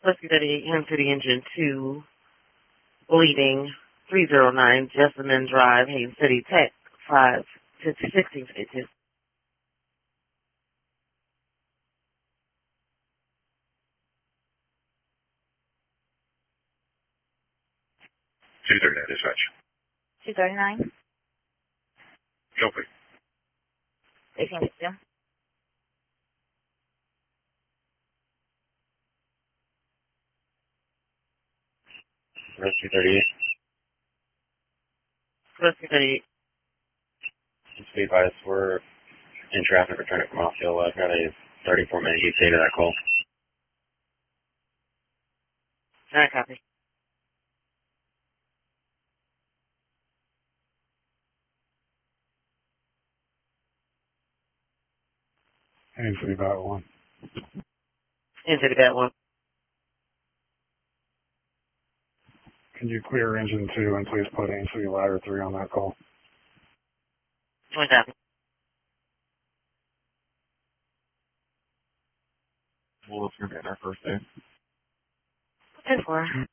Whiskey 38, him to the engine 2, bleeding, 309, Jessamine Drive, Haines City, Tech, 1652. Dispatch. 239. Go please. 1852. Rescue 38. Whiskey 38. Just be advised, we're in traffic returning from Mossville. I've got a 34-minute ETA to that call. Alright, copy. Haines City Bat 1. Into the bat 1. Can you clear engine 2 and please put Haines City Ladder 3 on that call? Alright, copy. Well, it's going to be on our first day. 10-4.